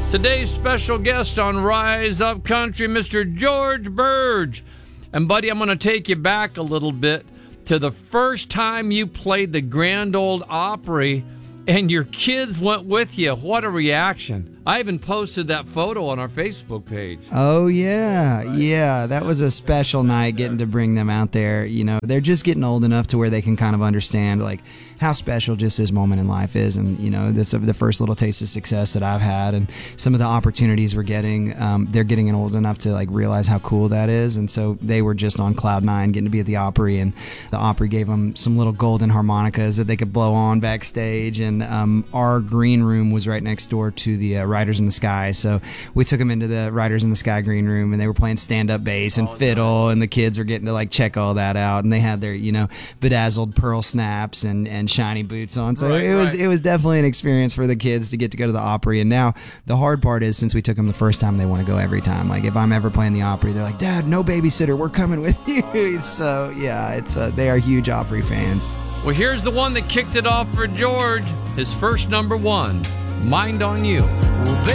Today's special guest on Rise Up Country, Mr. George Burge. And, buddy, I'm going to take you back a little bit to the first time you played the Grand Ole Opry and your kids went with you. What a reaction. I even posted that photo on our Facebook page. Oh, yeah. Yeah, that was a special night getting to bring them out there. You know, they're just getting old enough to where they can kind of understand, like, how special just this moment in life is. And, you know, that's the first little taste of success that I've had. And some of the opportunities we're getting, they're getting old enough to, like, realize how cool that is. And so they were just on cloud nine getting to be at the Opry. And the Opry gave them some little golden harmonicas that they could blow on backstage. And our green room was right next door to the Riders in the Sky, so we took them into the Riders in the Sky green room, and they were playing stand-up bass and fiddle, and the kids were getting to like check all that out, and they had their, you know, bedazzled pearl snaps and shiny boots on. So it was definitely an experience for the kids to get to go to the Opry. And now the hard part is, since we took them the first time, they want to go every time. Like if I'm ever playing the Opry, they're like, "Dad, no babysitter, we're coming with you." So yeah, it's they are huge Opry fans. Well, here's the one that kicked it off for George. His first number one, Mind on You.